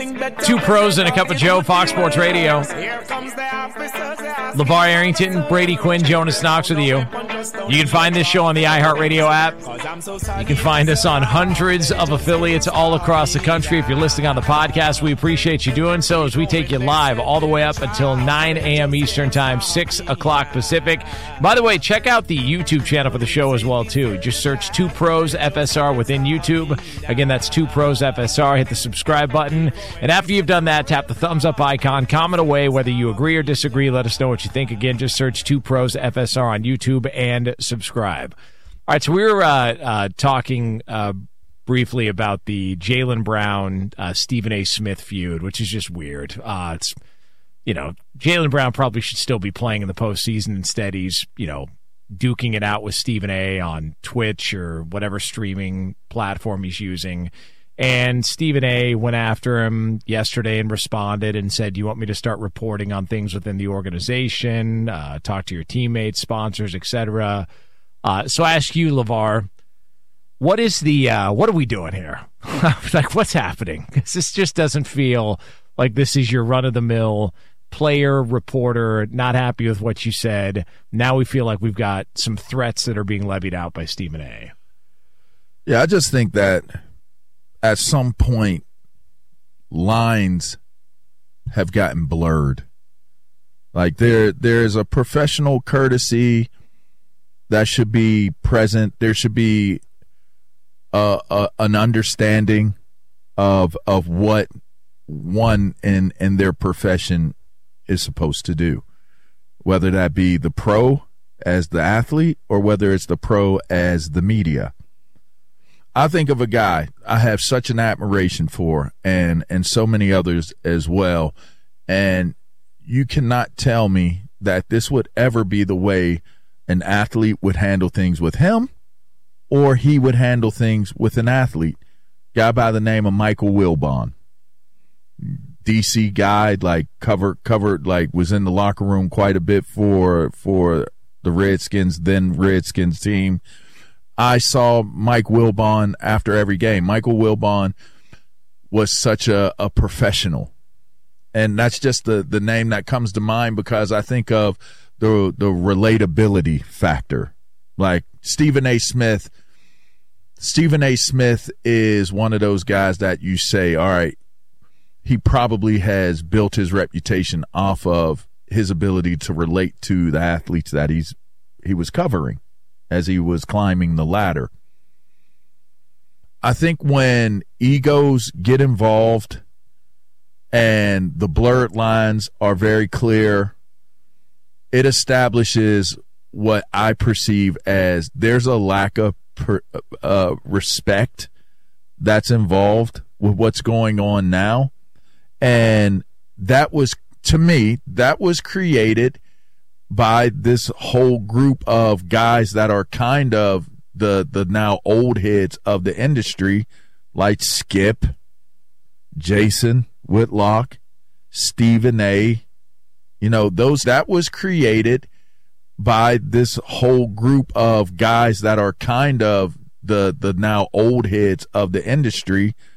Two Pros and a Cup of Joe, Fox Sports Radio. LeVar Arrington, Brady Quinn, Jonas Knox with you. You can find this show on the iHeartRadio app. You can find us on hundreds of affiliates all across the country. If you're listening on the podcast, we appreciate you doing so as we take you live all the way up until 9 a.m. Eastern Time, 6 o'clock Pacific. By the way, check out the YouTube channel for the show as well, too. Just search Two Pros FSR within YouTube. Again, that's Two Pros FSR. Hit the subscribe button. And after you've done that, tap the thumbs up icon. Comment away whether you agree or disagree. Let us know what you think. Again, just search Two Pros FSR on YouTube and subscribe. All right, so we were talking briefly about the Jaylen Brown, Stephen A. Smith feud, which is just weird. It's, Jaylen Brown probably should still be playing in the postseason. Instead, he's, duking it out with Stephen A. on Twitch or whatever streaming platform he's using. And Stephen A. went after him yesterday and responded and said, "Do you want me to start reporting on things within the organization, talk to your teammates, sponsors, etc.?" So I ask you, LeVar, what are we doing here? Like, what's happening? This just doesn't feel like this is your run-of-the-mill player, reporter, not happy with what you said. Now we feel like we've got some threats that are being levied out by Stephen A. Yeah, I just think that at some point, lines have gotten blurred. Like there's a professional courtesy that should be present. There should be an understanding of what one in their profession is supposed to do, whether that be the pro as the athlete or whether it's the pro as the media. I think of a guy I have such an admiration for, and so many others as well, and you cannot tell me that this would ever be the way an athlete would handle things with him or he would handle things with an athlete. Guy by the name of Michael Wilbon. DC guy, like covered, like was in the locker room quite a bit for the Redskins, then Redskins team. I saw Mike Wilbon after every game. Michael Wilbon was such a professional. And that's just the name that comes to mind because I think of the relatability factor. Like Stephen A. Smith. Stephen A. Smith is one of those guys that you say, all right, he probably has built his reputation off of his ability to relate to the athletes that he was covering as he was climbing the ladder. I think when egos get involved and the blurred lines are very clear, it establishes what I perceive as there's a lack of respect that's involved with what's going on now. And that was, to me, that was created by this whole group of guys that are kind of the now old heads of the industry, like Skip, Jason Whitlock, Stephen A. That was created by this whole group of guys that are kind of the now old heads of the industry,